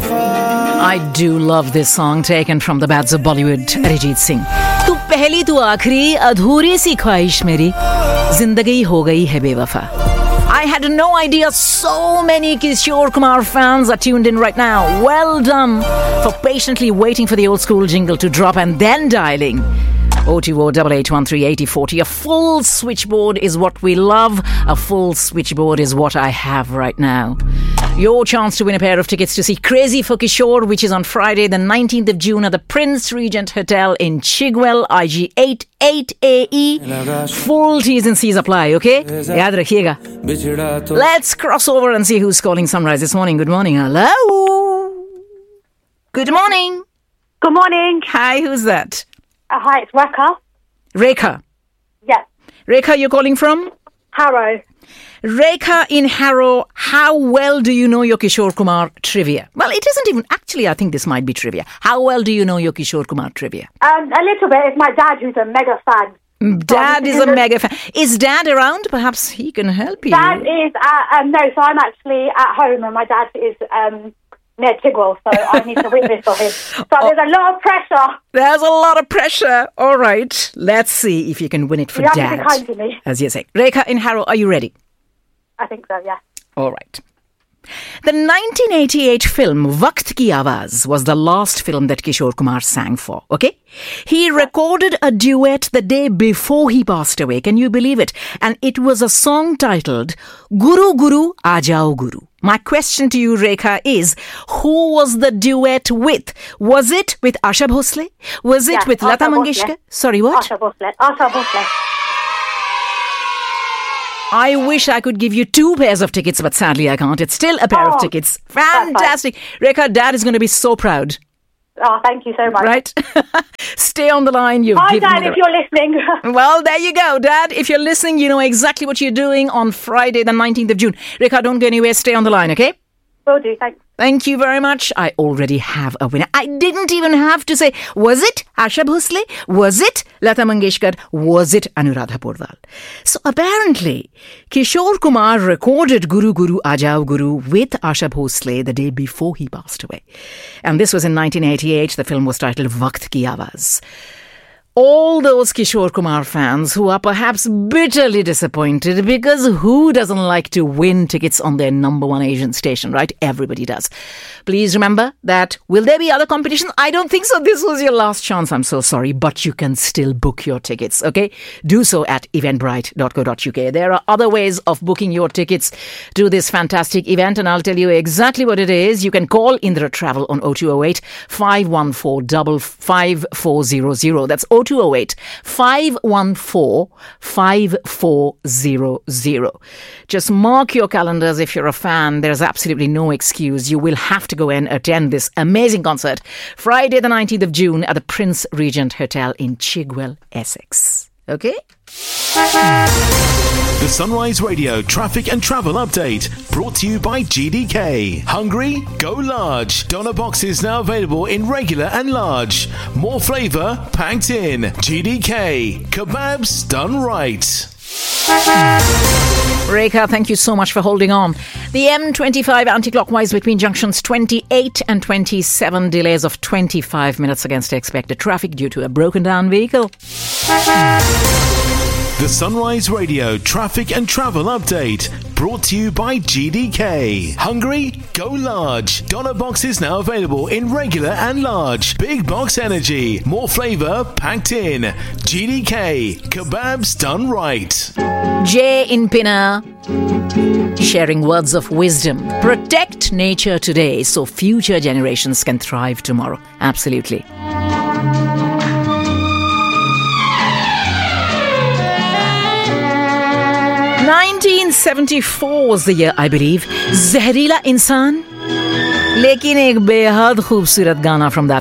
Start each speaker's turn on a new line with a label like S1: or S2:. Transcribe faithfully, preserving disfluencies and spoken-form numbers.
S1: I do love this song taken from the Bads of Bollywood, Arijit Singh. तू पहली तू आखिरी अधूरी सी ख्वाहिश मेरी जिंदगी हो गई है बेवफा. I had no idea so many Kishore Kumar fans are tuned in right now. Well done for patiently waiting for the old school jingle to drop and then dialing oh two oh eight eight one three eight oh four oh. A full switchboard is what we love. A full switchboard is what I have right now. Your chance to win a pair of tickets to see Crazy for Kishore, which is on Friday the nineteenth of June at the Prince Regent Hotel in Chigwell, I G eight eight A E. Full T's and C's apply, okay? Yaad rakhiega. Let's cross over and see who's calling Sunrise this morning. Good morning. Hello. Good morning.
S2: Good morning.
S1: Hi, who's that?
S2: Uh, hi, it's Rekha.
S1: Rekha.
S2: Yes.
S1: Rekha, you're calling from?
S2: Harrow.
S1: Rekha in Harrow, how well do you know your Kishore Kumar trivia? Well, it isn't even, actually, I think this might be trivia. How well do you know your Kishore Kumar trivia?
S2: Um, a little bit. It's my dad who's a mega fan.
S1: Dad is a mega fan. Is Dad around? Perhaps he can help you.
S2: Dad is, uh, um, no, so I'm actually at home and my dad is um, near Chigwell, so I need to witness for him. So oh. There's a lot of pressure.
S1: There's a lot of pressure. All right. Let's see if you can win it for
S2: you
S1: Dad.
S2: You have to be kind to me.
S1: As you say. Rekha in Harrow, are you ready?
S2: I think so, yeah.
S1: All right. The nineteen eighty-eight film Waqt Ki Awaaz was the last film that Kishore Kumar sang for, okay? He recorded a duet the day before he passed away, can you believe it? And it was a song titled Guru Guru Aajao Guru. My question to you, Rekha, is who was the duet with? Was it with Asha Bhosle? Was it
S2: yes,
S1: with
S2: Asha
S1: Lata
S2: Bhosle.
S1: Mangeshkar? Sorry, what?
S2: Asha Bhosle. Asha Bhosle.
S1: I wish I could give you two pairs of tickets, but sadly I can't. It's still a pair
S2: oh,
S1: of tickets. Fantastic. Rekha, Dad is going to be so proud.
S2: Oh, thank you so much.
S1: Right? Stay on the line. You've
S2: Hi,
S1: given
S2: Dad,
S1: me the...
S2: if you're listening.
S1: Well, there you go, Dad. If you're listening, you know exactly what you're doing on Friday, the nineteenth of June. Rekha, don't go anywhere. Stay on the line, okay?
S2: Will do, thanks.
S1: Thank you very much. I already have a winner. I didn't even have to say, was it Asha Bhosle? Was it Lata Mangeshkar? Was it Anuradha Purwal? So apparently, Kishore Kumar recorded Guru Guru Aajao Guru with Asha Bhosle the day before he passed away. And this was in nineteen eighty-eight. The film was titled Waqt Ki Awaaz. All those Kishore Kumar fans who are perhaps bitterly disappointed, because who doesn't like to win tickets on their number one Asian station, right? Everybody does. Please remember that, will there be other competitions? I don't think so. This was your last chance. I'm so sorry, but you can still book your tickets, okay? Do so at eventbrite dot co dot uk. There are other ways of booking your tickets to this fantastic event, and I'll tell you exactly what it is. You can call Indra Travel on oh two oh eight, five one four, five four zero zero. That's oh two oh eight, five one four, five four zero zero. Just mark your calendars if you're a fan. There's absolutely no excuse. You will have to go and attend this amazing concert Friday the nineteenth of June at the Prince Regent Hotel in Chigwell, Essex. Okay?
S3: The Sunrise Radio Traffic and Travel Update, brought to you by G D K. Hungry? Go large. Doner boxes now available in regular and large. More flavour packed in. G D K. Kebabs done right.
S1: Rekha, thank you so much for holding on. The M twenty-five anti-clockwise between junctions twenty-eight and twenty-seven, delays of twenty-five minutes against expected traffic due to a broken down vehicle.
S3: The Sunrise Radio Traffic and Travel Update, brought to you by G D K. Hungry? Go large. Doner boxes now available in regular and large. Big box energy. More flavour packed in. G D K. Kebabs done right.
S1: Jay in Pinner, sharing words of wisdom. Protect nature today so future generations can thrive tomorrow. Absolutely. nineteen seventy-four was the year, I believe. Zehrila Insan. लेकिन एक बेहद खूबसूरत गाना from that